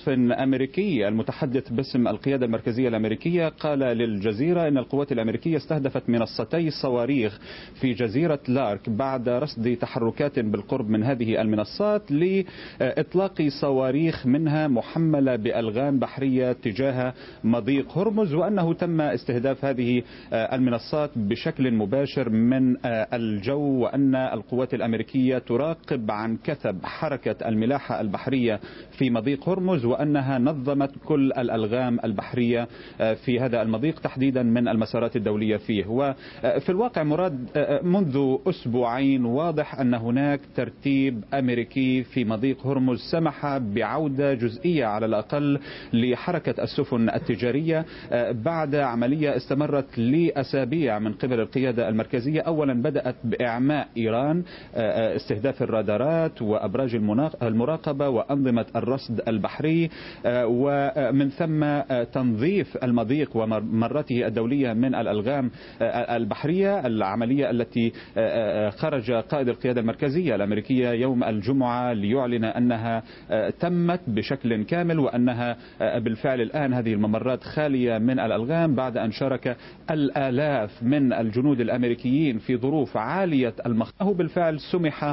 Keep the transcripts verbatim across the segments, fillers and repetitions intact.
أمريكي المتحدث باسم القيادة المركزية الأمريكية قال للجزيرة أن القوات الأمريكية استهدفت منصتي صواريخ في جزيرة لارك بعد رصد تحركات بالقرب من هذه المنصات لإطلاق صواريخ منها محملة بألغام بحرية تجاه مضيق هرمز، وأنه تم استهداف هذه المنصات بشكل مباشر من الجو، وأن القوات الأمريكية تراقب عن كثب حركة الملاحة البحرية في مضيق هرمز، وأنها نظمت كل الألغام البحرية في هذا المضيق تحديدا من المسارات الدولية فيه. وفي الواقع مراد منذ أسبوعين واضح أن هناك ترتيب أمريكي في مضيق هرمز سمح بعودة جزئية على الأقل لحركة السفن التجارية بعد عملية استمرت لأسابيع من قبل القيادة المركزية. أولا بدأت بإعماء إيران استهداف الرادارات وأبراج المراقبة وأنظمة الرصد البحري، ومن ثم تنظيف المضيق وممراته الدولية من الألغام البحرية، العملية التي خرج قائد القيادة المركزية الأمريكية يوم الجمعة ليعلن أنها تمت بشكل كامل، وأنها بالفعل الآن هذه الممرات خالية من الألغام بعد أن شارك الآلاف من الجنود الأمريكيين في ظروف عالية المخاطر. بالفعل سمح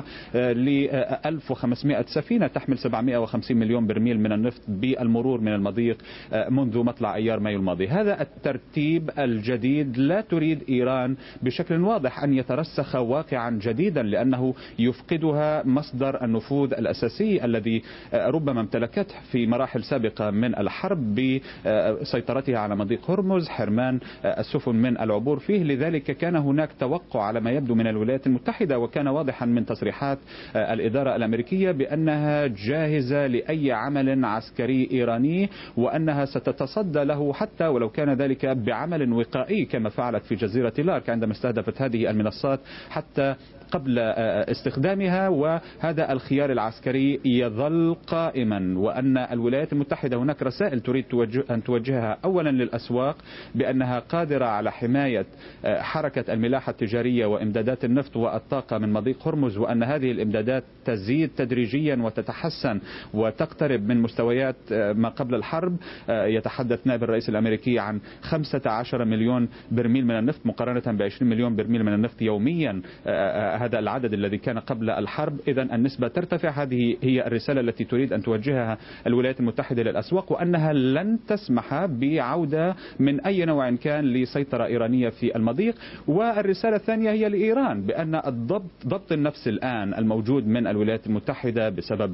ل ألف وخمسمائة سفينة تحمل سبعمائة وخمسين مليون برميل من النفط بالمرور من المضيق منذ مطلع أيار مايو الماضي. هذا الترتيب الجديد لا تريد إيران بشكل واضح أن يترسخ واقعا جديدا، لأنه يفقدها مصدر النفوذ الأساسي الذي ربما امتلكته في مراحل سابقة من الحرب بسيطرتها على مضيق هرمز، حرمان السفن من العبور فيه. لذلك كان هناك توقع على ما يبدو من الولايات المتحدة، وكان واضحا من تصريحات الإدارة الأمريكية بأنها جاهزة لأي عمل عسكري إيراني، وأنها ستتصدى له حتى ولو كان ذلك بعمل وقائي كما فعلت في جزيرة لارك عندما استهدفت هذه المنصات حتى قبل استخدامها. وهذا الخيار العسكري يظل قائما، وأن الولايات المتحدة هناك رسائل تريد أن توجهها أولا للأسواق بأنها قادرة على حماية حركة الملاحة التجارية وإمدادات النفط والطاقة من مضيق هرمز، وأن هذه الإمدادات تزيد تدريجيا وتتحسن وتقترب من مستويات ما قبل الحرب. يتحدث نائب الرئيس الأمريكي عن خمسة عشر مليون برميل من النفط مقارنة بعشرين مليون برميل من النفط يوميا، هذا العدد الذي كان قبل الحرب. إذا النسبة ترتفع. هذه هي الرسالة التي تريد أن توجهها الولايات المتحدة للأسواق، وأنها لن تسمح بعودة من أي نوع كان لسيطرة إيرانية في المضيق. والرسالة الثانية هي لإيران بأن الضبط ضبط النفس الآن الموجود من الولايات المتحدة بسبب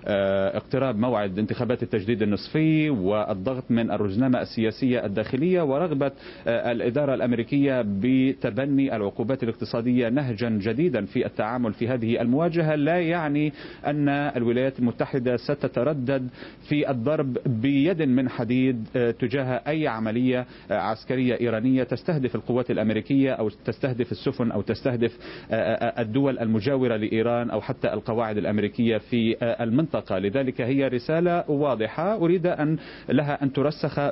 اقتراب موعد انتخابات التجديد النصفي والضغط من الرزنامة السياسية الداخلية ورغبة الإدارة الأمريكية بتبني العقوبات الاقتصادية نهجا جديدا في التعامل في هذه المواجهة، لا يعني أن الولايات المتحدة ستتردد في الضرب بيد من حديد تجاه أي عملية عسكرية إيرانية تستهدف القوات الأمريكية أو تستهدف السفن أو تستهدف الدول المجاورة لإيران أو حتى القواعد الأمريكية في المنطقة. لذلك هي رسالة واضحة أريد أن لها أن ترسخ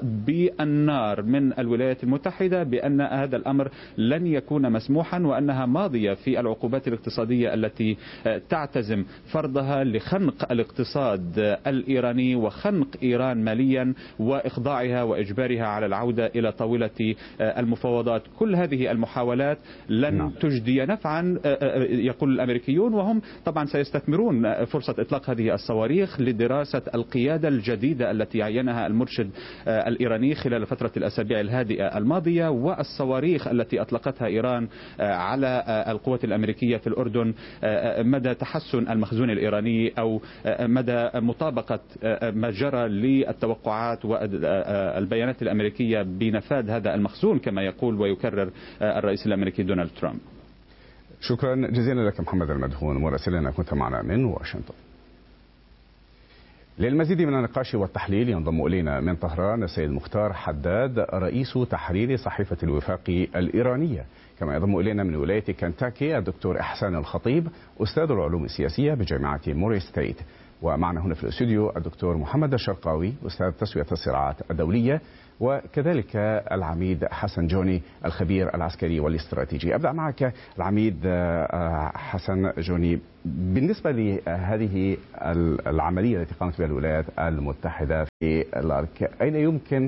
بالنار من الولايات المتحدة بأن هذا الأمر لن يكون مسموحا، وأنها ماضية في العقوبات الاقتصادية التي تعتزم فرضها لخنق الاقتصاد الإيراني وخنق إيران ماليا وإخضاعها وإجبارها على العودة إلى طاولة المفاوضات. كل هذه المحاولات لن نعم. تجدي نفعا يقول الأمريكيون، وهم طبعا سيستثمرون فرصة إطلاق هذه الصواريخ لدراسة القيادة الجديدة التي عينها المرشد الإيراني خلال فترة الأسابيع الهادئة الماضية، والصواريخ التي أطلقتها إيران على القوات الأمريكية في الأردن مدى تحسن المخزون الإيراني أو مدى مطابقة ما جرى للتوقعات والبيانات الأمريكية بنفاذ هذا المخزون كما يقول ويكرر الرئيس الأمريكي دونالد ترامب. شكرا جزيلا لك محمد المدهون مراسلنا كنت معنا من واشنطن. للمزيد من النقاش والتحليل ينضم إلينا من طهران السيد مختار حداد رئيس تحرير صحيفة الوفاق الإيرانية، كما ينضم إلينا من ولاية كنتاكي الدكتور إحسان الخطيب أستاذ العلوم السياسية بجامعة موري ستيت. ومعنا هنا في الاستوديو الدكتور محمد الشرقاوي أستاذ تسوية الصراعات الدولية، وكذلك العميد حسن جوني الخبير العسكري والاستراتيجي. أبدأ معك العميد حسن جوني، بالنسبة لهذه العملية التي قامت بها الولايات المتحدة في لارك، أين يمكن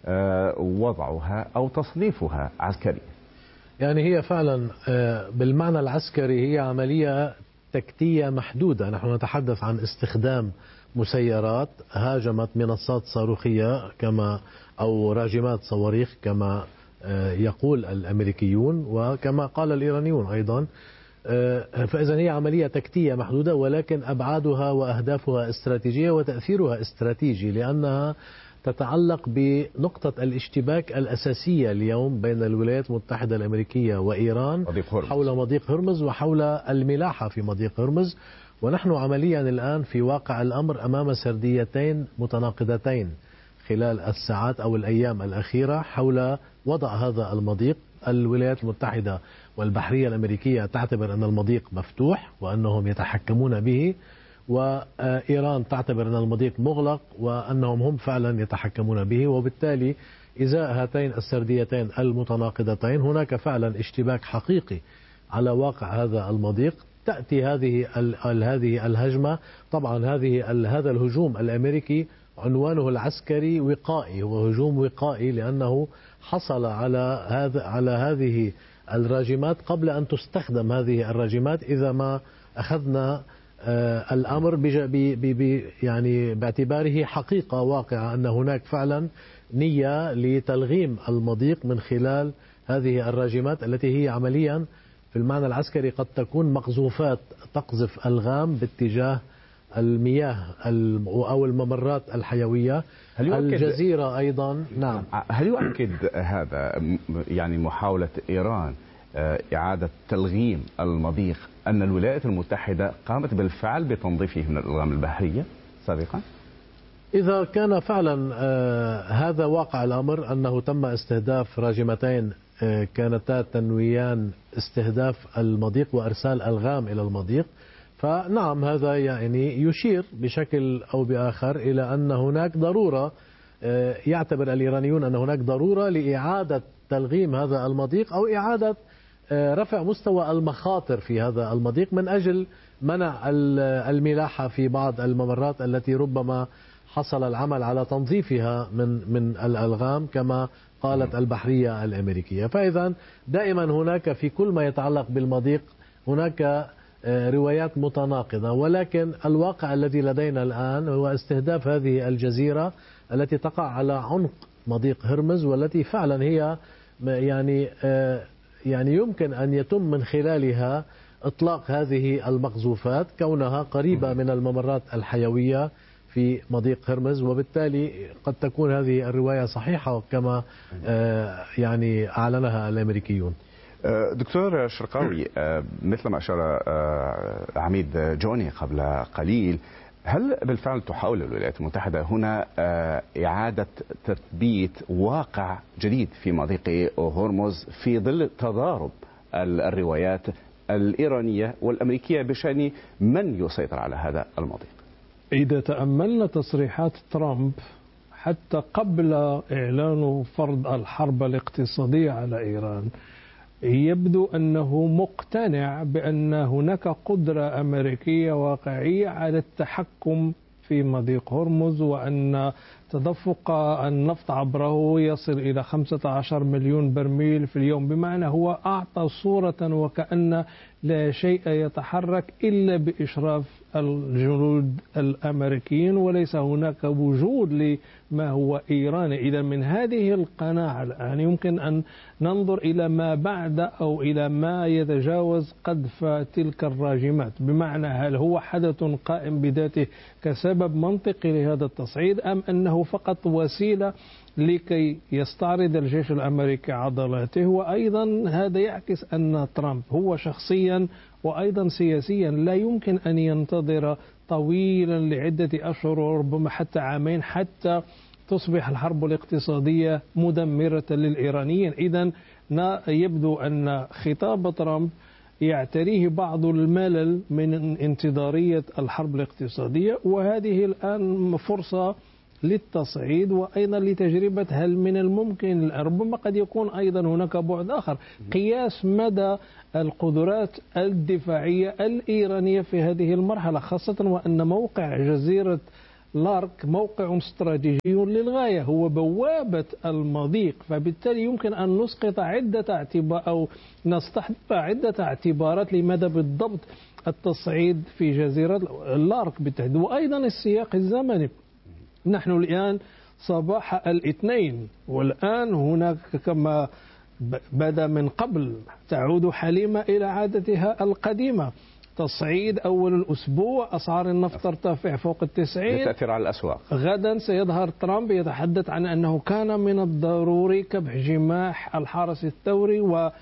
وضعها أو تصنيفها عسكريا؟ يعني هي فعلا بالمعنى العسكري هي عملية تكتية محدودة. نحن نتحدث عن استخدام مسيرات هاجمت منصات صاروخية كما أو راجمات صواريخ كما يقول الأمريكيون وكما قال الإيرانيون أيضا. فإذا هي عملية تكتية محدودة، ولكن أبعادها وأهدافها استراتيجية وتأثيرها استراتيجي، لأنها تتعلق بنقطة الاشتباك الأساسية اليوم بين الولايات المتحدة الأمريكية وإيران حول مضيق هرمز وحول الملاحة في مضيق هرمز. ونحن عمليا الآن في واقع الأمر أمام سرديتين متناقضتين خلال الساعات أو الأيام الأخيرة حول وضع هذا المضيق. الولايات المتحدة والبحرية الأمريكية تعتبر أن المضيق مفتوح وأنهم يتحكمون به، وإيران تعتبر أن المضيق مغلق وأنهم هم فعلا يتحكمون به. وبالتالي إزاء هاتين السرديتين المتناقضتين هناك فعلا اشتباك حقيقي على واقع هذا المضيق. تأتي هذه هذه الهجمة، طبعا هذه هذا الهجوم الأمريكي عنوانه العسكري وقائي، هو هجوم وقائي لأنه حصل على هذا على هذه الراجمات قبل أن تستخدم هذه الراجمات، إذا ما أخذنا الأمر يعني باعتباره حقيقة واقعة أن هناك فعلا نية لتلغيم المضيق من خلال هذه الراجمات التي هي عمليا في المعنى العسكري قد تكون مقذوفات تقذف ألغام باتجاه المياه أو الممرات الحيوية. هل الجزيرة أيضا نعم هل يؤكد هذا يعني محاولة إيران إعادة تلغيم المضيق أن الولايات المتحدة قامت بالفعل بتنظيفه من الألغام البحرية سابقا؟ إذا كان فعلا هذا واقع الأمر أنه تم استهداف راجمتين كانتا تنويان استهداف المضيق وإرسال ألغام إلى المضيق، فنعم هذا يعني يشير بشكل أو بآخر إلى أن هناك ضرورة، يعتبر الإيرانيون أن هناك ضرورة لإعادة تلغيم هذا المضيق أو إعادة رفع مستوى المخاطر في هذا المضيق من أجل منع الملاحة في بعض الممرات التي ربما حصل العمل على تنظيفها من من الألغام كما قالت البحرية الأمريكية. فإذا دائما هناك في كل ما يتعلق بالمضيق هناك روايات متناقضة، ولكن الواقع الذي لدينا الآن هو استهداف هذه الجزيرة التي تقع على عنق مضيق هرمز، والتي فعلا هي يعني يعني يمكن أن يتم من خلالها إطلاق هذه المقذوفات كونها قريبة من الممرات الحيوية في مضيق هرمز، وبالتالي قد تكون هذه الرواية صحيحة كما يعني أعلنها الأمريكيون. دكتور شرقاوي، مثل ما أشار عميد جوني قبل قليل، هل بالفعل تحاول الولايات المتحدة هنا إعادة تثبيت واقع جديد في مضيق هرمز في ظل تضارب الروايات الإيرانية والأمريكية بشأن من يسيطر على هذا المضيق؟ إذا تأملنا تصريحات ترامب حتى قبل إعلان فرض الحرب الاقتصادية على إيران، يبدو أنه مقتنع بأن هناك قدرة أمريكية واقعية على التحكم في مضيق هرمز، وأن تدفق النفط عبره يصل إلى خمسة عشر مليون برميل في اليوم، بمعنى هو أعطى صورة وكأن لا شيء يتحرك إلا بإشراف الجنود الأمريكيين وليس هناك وجود لما هو إيراني. إذا من هذه القناعة الآن يمكن أن ننظر إلى ما بعد أو إلى ما يتجاوز قذف تلك الراجمات، بمعنى هل هو حدث قائم بذاته كسبب منطقي لهذا التصعيد أم أنه فقط وسيلة لكي يستعرض الجيش الأمريكي عضلاته. وأيضا هذا يعكس أن ترامب هو شخصيا وأيضا سياسيا لا يمكن أن ينتظر طويلا لعدة أشهر وربما حتى عامين حتى تصبح الحرب الاقتصادية مدمرة للإيرانيين. إذا يبدو أن خطاب ترامب يعتريه بعض الملل من انتظارية الحرب الاقتصادية، وهذه الآن فرصة للتصعيد وأيضا لتجربة هل من الممكن، ربما قد يكون أيضا هناك بعد آخر، قياس مدى القدرات الدفاعية الإيرانية في هذه المرحلة، خاصة وأن موقع جزيرة لارك موقع استراتيجي للغاية، هو بوابة المضيق، فبالتالي يمكن أن نسقط عدة اعتبار أو نستحضر عدة اعتبارات لماذا بالضبط التصعيد في جزيرة لارك بالتحديد، وأيضا السياق الزمني. نحن الآن صباح الاثنين، والآن هناك كما بدا من قبل تعود حليمة إلى عادتها القديمة، تصعيد أول الأسبوع أسعار النفط ترتفع فوق التسعين، تأثير على الأسواق. غدا سيظهر ترامب يتحدث عن أنه كان من الضروري كبح جماح الحرس الثوري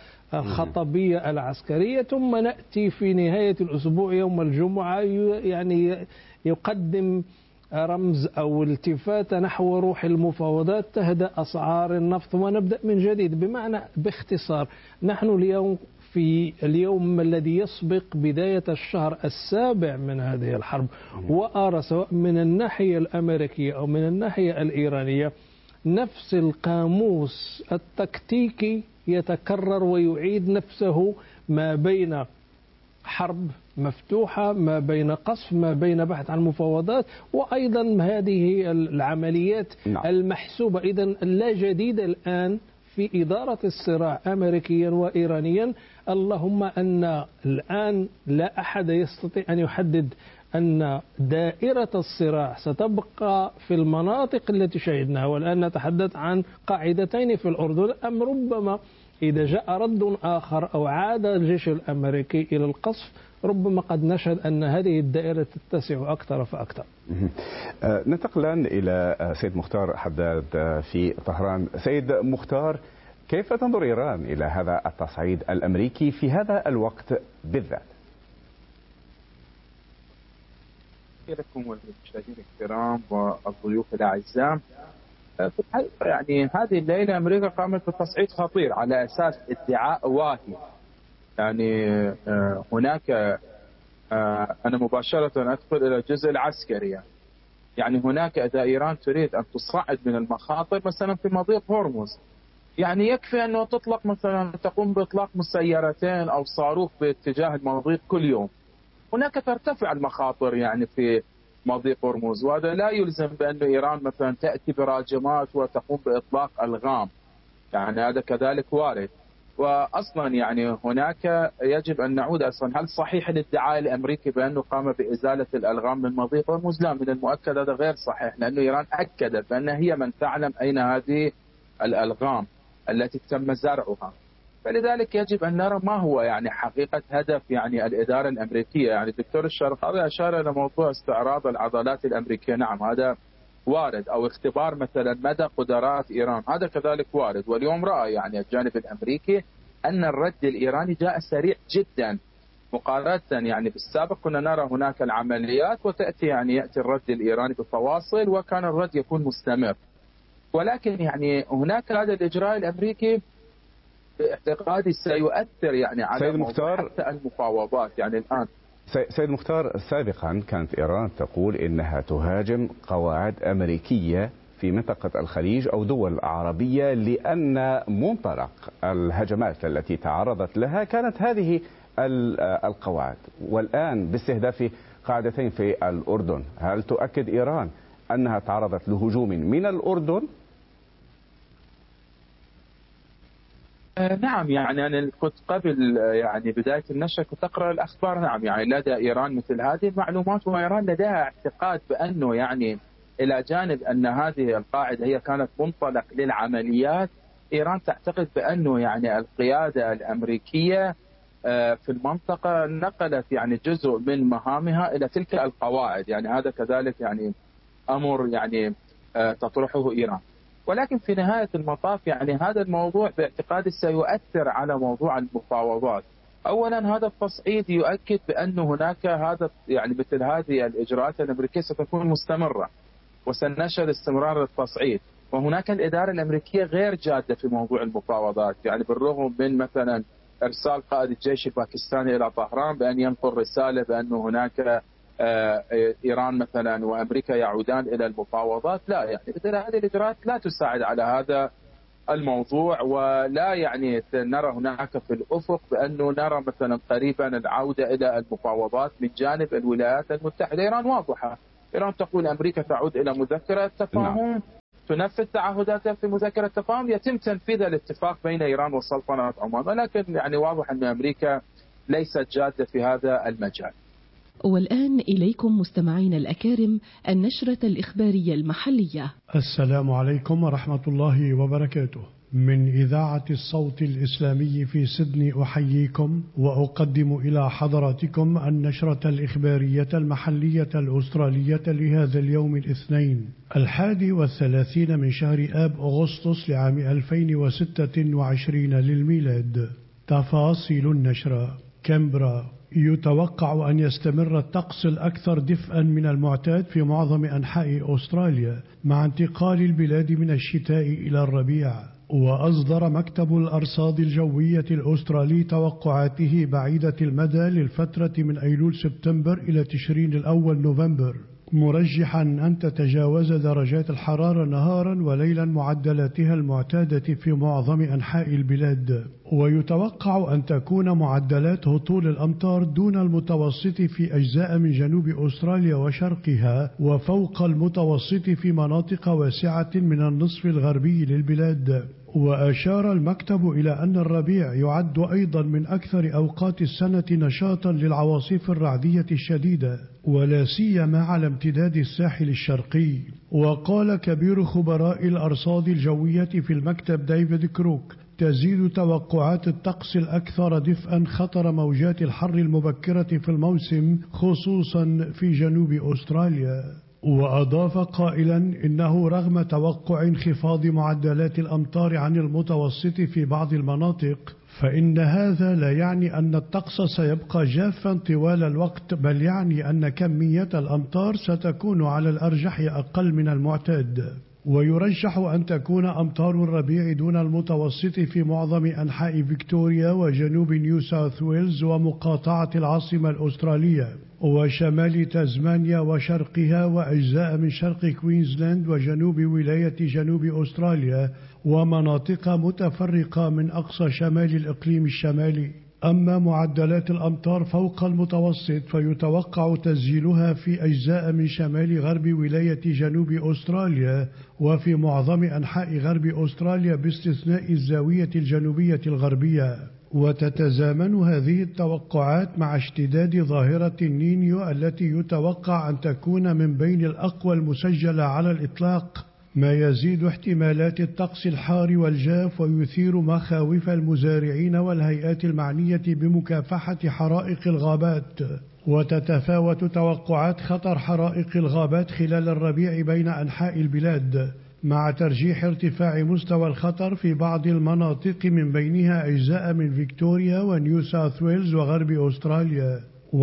والخطبية العسكرية، ثم نأتي في نهاية الأسبوع يوم الجمعة يعني يقدم رمز أو التفاتة نحو روح المفاوضات، تهدأ أسعار النفط ونبدأ من جديد. بمعنى باختصار نحن اليوم في اليوم الذي يسبق بداية الشهر السابع من هذه الحرب، وأرى سواء من الناحية الأمريكية أو من الناحية الإيرانية نفس القاموس التكتيكي يتكرر ويعيد نفسه، ما بين حرب مفتوحة، ما بين قصف، ما بين بحث عن مفاوضات، وأيضا هذه العمليات نعم. المحسوبة. إذا لا جديد الآن في إدارة الصراع أمريكيا وإيرانيا، اللهم أن الآن لا أحد يستطيع أن يحدد أن دائرة الصراع ستبقى في المناطق التي شهدناها، والآن نتحدث عن قاعدتين في الأردن، أم ربما إذا جاء رد آخر أو عاد الجيش الأمريكي إلى القصف ربما قد نشهد أن هذه الدائرة تتسع أكثر فأكثر. ننتقل الآن إلى سيد مختار حداد في طهران. سيد مختار، كيف تنظر إيران إلى هذا التصعيد الأمريكي في هذا الوقت بالذات؟ لكم والمشاهدين الكرام والضيوف الأعزاء، في الحقيقة يعني هذه الليلة أمريكا قامت بتصعيد خطير على أساس ادعاء واهي. يعني هناك أنا مباشرة أدخل إلى الجزء العسكري. يعني هناك إذا إيران تريد أن تصعد من المخاطر مثلا في مضيق هرمز، يعني يكفي أنه تطلق مثلا تقوم بإطلاق مسيرتين أو صاروخ باتجاه المضيق كل يوم. هناك ترتفع المخاطر يعني في مضيق هرمز، وهذا لا يلزم بأن إيران مثلا تأتي براجمات وتقوم بإطلاق ألغام، يعني هذا كذلك وارد. وأصلا يعني هناك يجب أن نعود أصلا، هل صحيح الادعاء الأمريكي بأنه قام بإزالة الألغام من مضيق هرمز؟ لا، من المؤكد هذا غير صحيح، لأن إيران أكدت بأن هي من تعلم أين هذه الألغام التي تم زرعها. فلذلك يجب أن نرى ما هو يعني حقيقة هدف يعني الإدارة الأمريكية. يعني الدكتور الشرقاوي أشار إلى موضوع استعراض العضلات الأمريكية، نعم هذا وارد، أو اختبار مثلا مدى قدرات إيران، هذا كذلك وارد. واليوم رأى يعني الجانب الأمريكي أن الرد الإيراني جاء سريع جدا مقارنة يعني بالسابق، كنا نرى هناك العمليات وتأتي يعني يأتي الرد الإيراني بفواصل، وكان الرد يكون مستمر. ولكن يعني هناك هذا الإجراء الأمريكي باعتقادي سيؤثر يعني على موضوع حتى المفاوضات. يعني الآن سيد مختار، سابقا كانت إيران تقول إنها تهاجم قواعد أمريكية في منطقة الخليج أو دول عربية لأن منطلق الهجمات التي تعرضت لها كانت هذه القواعد، والآن باستهداف قاعدتين في الأردن، هل تؤكد إيران أنها تعرضت لهجوم من الأردن؟ نعم، يعني أنا كنت قبل يعني بداية النشر كنت أقرأ الأخبار. نعم، يعني لدى إيران مثل هذه المعلومات، وإيران لديها اعتقاد بأنه يعني إلى جانب أن هذه القاعدة هي كانت منطلق للعمليات، إيران تعتقد بأنه يعني القيادة الأمريكية في المنطقة نقلت يعني جزء من مهامها إلى تلك القواعد. يعني هذا كذلك يعني أمر يعني تطرحه إيران. ولكن في نهاية المطاف يعني هذا الموضوع باعتقادي سيؤثر على موضوع المفاوضات. أولا هذا التصعيد يؤكد بأن هناك هذا يعني مثل هذه الإجراءات الأمريكية ستكون مستمرة وسنشهد استمرار التصعيد. وهناك الإدارة الأمريكية غير جادة في موضوع المفاوضات، يعني بالرغم من مثلا إرسال قائد الجيش الباكستاني إلى طهران بأن ينقل رسالة بأن هناك إيران مثلا وأمريكا يعودان إلى المفاوضات. لا، يعني هذه الإجراءات لا تساعد على هذا الموضوع، ولا يعني نرى هناك في الأفق بأنه نرى مثلا قريبا العودة إلى المفاوضات من جانب الولايات المتحدة. إيران واضحة، إيران تقول أمريكا تعود إلى مذكرة تفاهم، نعم. تنفذ تعهداتها في مذكرة تفاهم، يتم تنفيذ الاتفاق بين إيران وسلطنة عمان، ولكن يعني واضح أن أمريكا ليست جادة في هذا المجال. والآن إليكم مستمعين الأكارم النشرة الإخبارية المحلية. السلام عليكم ورحمة الله وبركاته. من إذاعة الصوت الإسلامي في سيدني أحييكم وأقدم إلى حضراتكم النشرة الإخبارية المحلية الأسترالية لهذا اليوم الاثنين الحادي والثلاثين من شهر آب أغسطس لعام ألفين وستة وعشرين للميلاد. تفاصيل النشرة. كامبرا. يتوقع أن يستمر الطقس الأكثر دفئا من المعتاد في معظم أنحاء أستراليا مع انتقال البلاد من الشتاء إلى الربيع. وأصدر مكتب الأرصاد الجوية الأسترالي توقعاته بعيدة المدى للفترة من أيلول سبتمبر إلى تشرين الأول نوفمبر، مرجحا أن تتجاوز درجات الحرارة نهارا وليلا معدلاتها المعتادة في معظم أنحاء البلاد. ويتوقع أن تكون معدلات هطول الأمطار دون المتوسط في أجزاء من جنوب أستراليا وشرقها، وفوق المتوسط في مناطق واسعة من النصف الغربي للبلاد. وأشار المكتب إلى أن الربيع يعد أيضا من أكثر أوقات السنة نشاطا للعواصف الرعدية الشديدة، ولا سيما على امتداد الساحل الشرقي. وقال كبير خبراء الأرصاد الجوية في المكتب ديفيد كروك: تزيد توقعات الطقس الأكثر دفئا خطر موجات الحر المبكرة في الموسم خصوصا في جنوب أستراليا. وأضاف قائلا إنه رغم توقع انخفاض معدلات الأمطار عن المتوسط في بعض المناطق، فإن هذا لا يعني أن الطقس سيبقى جافا طوال الوقت، بل يعني أن كمية الأمطار ستكون على الأرجح أقل من المعتاد. ويرجح أن تكون أمطار الربيع دون المتوسط في معظم أنحاء فيكتوريا وجنوب نيو ساوث ويلز ومقاطعة العاصمة الأسترالية وشمال تازمانيا وشرقها وأجزاء من شرق كوينزلاند وجنوب ولاية جنوب أستراليا ومناطق متفرقة من أقصى شمال الإقليم الشمالي. أما معدلات الأمطار فوق المتوسط فيتوقع تسجيلها في أجزاء من شمال غرب ولاية جنوب أستراليا وفي معظم أنحاء غرب أستراليا باستثناء الزاوية الجنوبية الغربية. وتتزامن هذه التوقعات مع اشتداد ظاهرة النينيو التي يتوقع أن تكون من بين الأقوى المسجلة على الإطلاق، ما يزيد احتمالات الطقس الحار والجاف ويثير مخاوف المزارعين والهيئات المعنية بمكافحة حرائق الغابات. وتتفاوت توقعات خطر حرائق الغابات خلال الربيع بين أنحاء البلاد، مع ترجيح ارتفاع مستوى الخطر في بعض المناطق من بينها أجزاء من فيكتوريا ونيو ساوث ويلز وغرب أستراليا.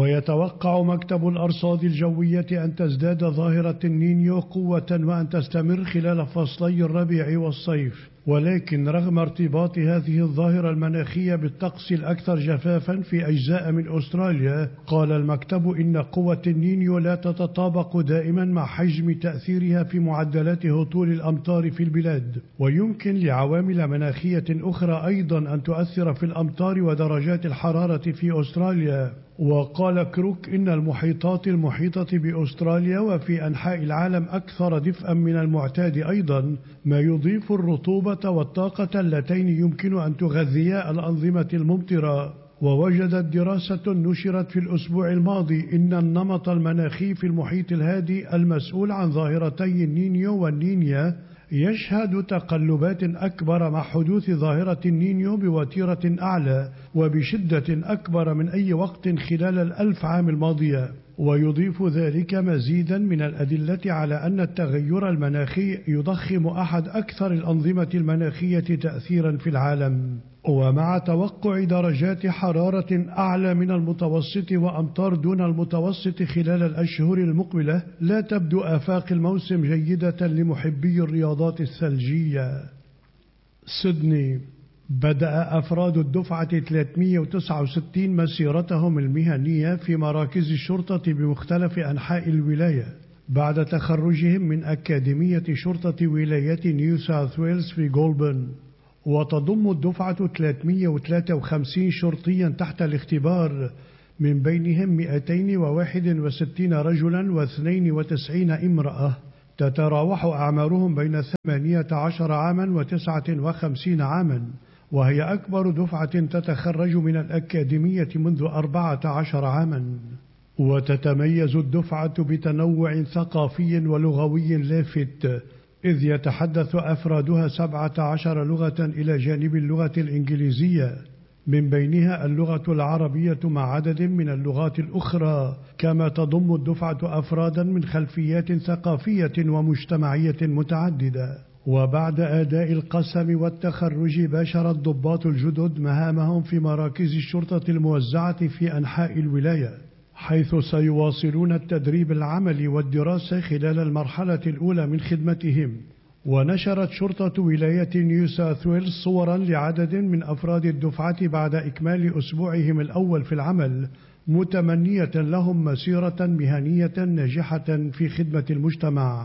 ويتوقع مكتب الأرصاد الجوية أن تزداد ظاهرة النينيو قوة وأن تستمر خلال فصلي الربيع والصيف. ولكن رغم ارتباط هذه الظاهرة المناخية بالطقس الأكثر جفافا في أجزاء من أستراليا، قال المكتب إن قوة النينيو لا تتطابق دائما مع حجم تأثيرها في معدلات هطول الأمطار في البلاد، ويمكن لعوامل مناخية أخرى أيضا أن تؤثر في الأمطار ودرجات الحرارة في أستراليا. وقال كروك إن المحيطات المحيطة بأستراليا وفي أنحاء العالم أكثر دفئا من المعتاد أيضا، ما يضيف الرطوبة والطاقة اللتين يمكن أن تغذيا الأنظمة الممطرة. ووجدت دراسة نشرت في الأسبوع الماضي إن النمط المناخي في المحيط الهادي المسؤول عن ظاهرتي النينيو والنينيا يشهد تقلبات أكبر مع حدوث ظاهرة النينيو بوتيرة أعلى وبشدة أكبر من أي وقت خلال الألف عام الماضية. ويضيف ذلك مزيدا من الأدلة على أن التغير المناخي يضخم أحد أكثر الأنظمة المناخية تأثيرا في العالم. ومع توقع درجات حرارة أعلى من المتوسط وأمطار دون المتوسط خلال الأشهر المقبلة، لا تبدو آفاق الموسم جيدة لمحبي الرياضات الثلجية. سيدني. بدأ أفراد الدفعة ثلاثمئة وتسعة وستين مسيرتهم المهنية في مراكز الشرطة بمختلف أنحاء الولاية بعد تخرجهم من أكاديمية شرطة ولاية نيو ساوث ويلز في غولبن. وتضم الدفعة ثلاثمئة وثلاثة وخمسين شرطيا تحت الاختبار، من بينهم مئتين وواحد وستين رجلا واثنين وتسعين امرأة، تتراوح أعمارهم بين ثمانية عشر عاما وتسعة وخمسين عاما، وهي أكبر دفعة تتخرج من الأكاديمية منذ أربعة عشر عاما. وتتميز الدفعة بتنوع ثقافي ولغوي لافت، إذ يتحدث أفرادها سبعة عشر لغة إلى جانب اللغة الإنجليزية، من بينها اللغة العربية مع عدد من اللغات الأخرى. كما تضم الدفعة أفرادا من خلفيات ثقافية ومجتمعية متعددة. وبعد أداء القسم والتخرج باشر الضباط الجدد مهامهم في مراكز الشرطة الموزعة في أنحاء الولاية، حيث سيواصلون التدريب العملي والدراسة خلال المرحلة الأولى من خدمتهم. ونشرت شرطة ولاية نيو ساوث ويلز صورا لعدد من أفراد الدفعة بعد إكمال أسبوعهم الأول في العمل، متمنية لهم مسيرة مهنية ناجحة في خدمة المجتمع.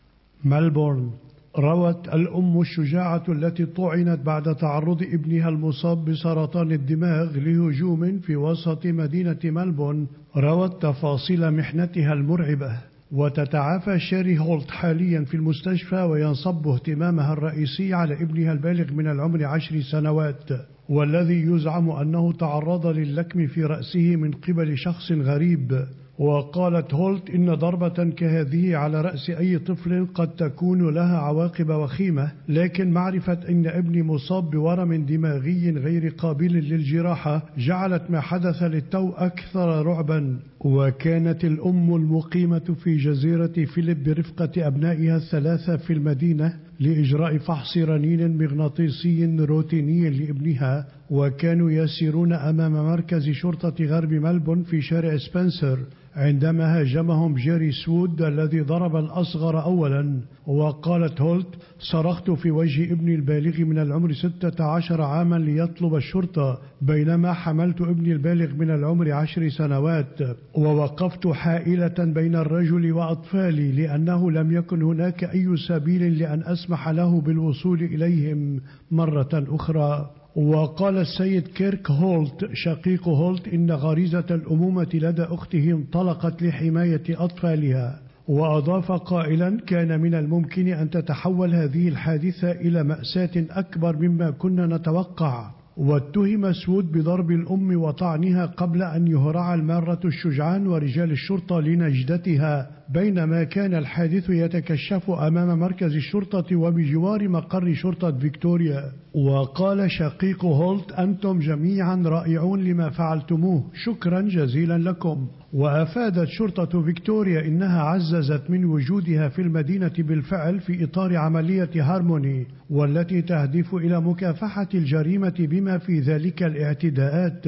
ملبورن. روت الأم الشجاعة التي طعنت بعد تعرض ابنها المصاب بسرطان الدماغ لهجوم في وسط مدينة ملبورن، روت تفاصيل محنتها المرعبة. وتتعافى شيري هولت حاليا في المستشفى، وينصب اهتمامها الرئيسي على ابنها البالغ من العمر عشر سنوات، والذي يزعم أنه تعرض للكم في رأسه من قبل شخص غريب. وقالت هولت إن ضربة كهذه على رأس أي طفل قد تكون لها عواقب وخيمة، لكن معرفة أن ابني مصاب بورم دماغي غير قابل للجراحة جعلت ما حدث للتو أكثر رعبا. وكانت الأم المقيمة في جزيرة فيليب برفقة أبنائها الثلاثة في المدينة لإجراء فحص رنين مغناطيسي روتيني لابنها، وكانوا يسيرون أمام مركز شرطة غرب ملبون في شارع سبنسر عندما هاجمهم جيري سوود الذي ضرب الأصغر أولا. وقالت هولت: صرخت في وجه ابني البالغ من العمر ستة عشر عاما ليطلب الشرطة، بينما حملت ابني البالغ من العمر عشر سنوات، ووقفت حائلة بين الرجل وأطفالي لأنه لم يكن هناك أي سبيل لأن أسمح له بالوصول إليهم مرة أخرى. وقال السيد كيرك هولت شقيق هولت إن غريزة الأمومة لدى أخته انطلقت لحماية أطفالها، وأضاف قائلا: كان من الممكن أن تتحول هذه الحادثة إلى مأساة أكبر مما كنا نتوقع. واتهم سوود بضرب الأم وطعنها قبل أن يهرع المارة الشجعان ورجال الشرطة لنجدتها، بينما كان الحادث يتكشف أمام مركز الشرطة وبجوار مقر شرطة فيكتوريا. وقال شقيق هولت: أنتم جميعا رائعون لما فعلتموه، شكرا جزيلا لكم. وأفادت شرطة فيكتوريا إنها عززت من وجودها في المدينة بالفعل في إطار عملية هارموني، والتي تهدف إلى مكافحة الجريمة بما في ذلك الاعتداءات.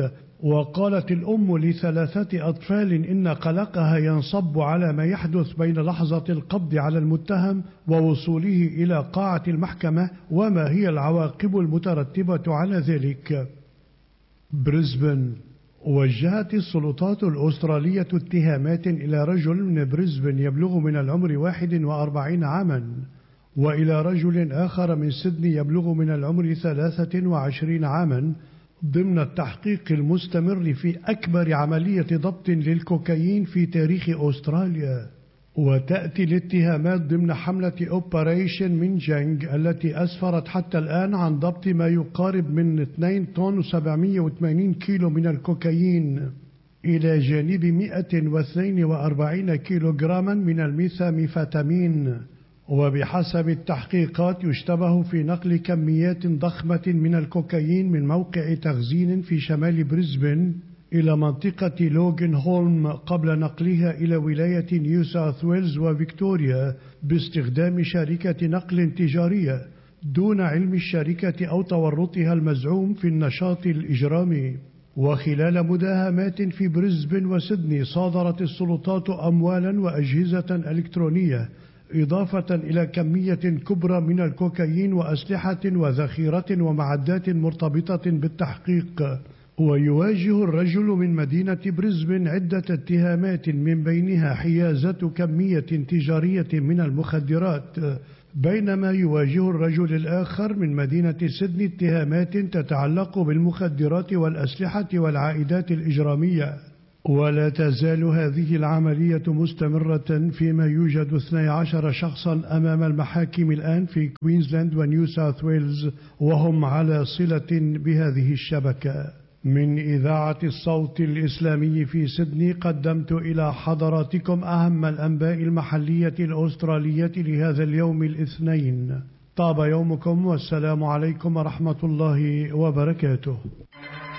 وقالت الأم لثلاثة أطفال إن قلقها ينصب على ما يحدث بين لحظة القبض على المتهم ووصوله إلى قاعة المحكمة، وما هي العواقب المترتبة على ذلك. بريسبن. وجهت السلطات الأسترالية اتهامات إلى رجل من بريسبن يبلغ من العمر واحد وأربعين عاما، وإلى رجل آخر من سيدني يبلغ من العمر ثلاثة وعشرين عاما، ضمن التحقيق المستمر في أكبر عملية ضبط للكوكايين في تاريخ أستراليا. وتأتي الاتهامات ضمن حملة أوبريشن من جانج التي أسفرت حتى الآن عن ضبط ما يقارب من اثنين طن وسبعمئة وثمانين كيلو من الكوكايين، إلى جانب مئة واثنين وأربعين كيلوغراما من الميثاميفيتامين. وبحسب التحقيقات يشتبه في نقل كميات ضخمة من الكوكايين من موقع تخزين في شمال بريسبن إلى منطقة لوغن هولم قبل نقلها إلى ولاية نيو ساوث ويلز وفيكتوريا باستخدام شركة نقل تجارية دون علم الشركة أو تورطها المزعوم في النشاط الإجرامي. وخلال مداهمات في بريسبن وسيدني صادرت السلطات أموالا وأجهزة إلكترونية إضافة إلى كمية كبرى من الكوكايين وأسلحة وذخيرة ومعدات مرتبطة بالتحقيق. ويواجه الرجل من مدينة بريسبن عدة اتهامات من بينها حيازة كمية تجارية من المخدرات، بينما يواجه الرجل الآخر من مدينة سيدني اتهامات تتعلق بالمخدرات والأسلحة والعائدات الإجرامية. ولا تزال هذه العملية مستمرة، فيما يوجد اثني عشر شخصا أمام المحاكم الآن في كوينزلاند ونيو ساوث ويلز وهم على صلة بهذه الشبكة. من إذاعة الصوت الإسلامي في سيدني قدمت إلى حضراتكم أهم الأنباء المحلية الأسترالية لهذا اليوم الاثنين. طاب يومكم والسلام عليكم ورحمة الله وبركاته.